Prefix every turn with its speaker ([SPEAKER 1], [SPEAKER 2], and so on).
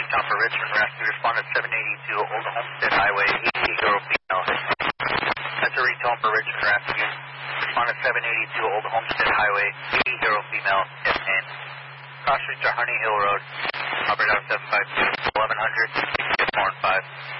[SPEAKER 1] Tom for Richmond Rescue. Respond at 782 Old Homestead Highway, 88-year-old female. That's a retone for Richmond Rescue. Respond at 782 Old Homestead Highway, 88-year-old female, F-10. Cross streets are Honey Hill Road, Robert out 752, 1100, 4 and 5.